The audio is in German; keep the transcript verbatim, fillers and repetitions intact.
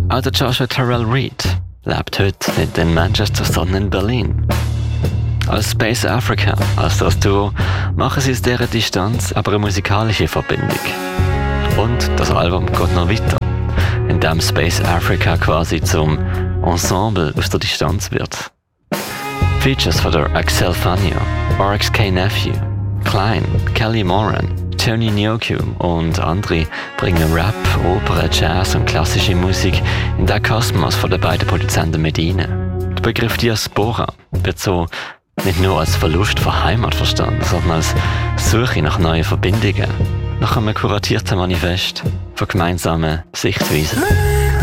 Auch der Joshua Terrell Reid lebt heute nicht in Manchester, sondern in Berlin. Als Space Africa, als das Duo, machen sie aus dieser Distanz aber eine musikalische Verbindung. Und das Album geht noch weiter, indem Space Africa quasi zum Ensemble aus der Distanz wird. Features von der Axel Fania, R X K Nephew, Klein, Kelly Moran, Tony Nyoku und andere bringen Rap, Opera, Jazz und klassische Musik in den Kosmos von den beiden Produzenten mit rein. Der Begriff Diaspora wird so nicht nur als Verlust von Heimat verstanden, sondern als Suche nach neuen Verbindungen, nach einem kuratierten Manifest von gemeinsamen Sichtweisen.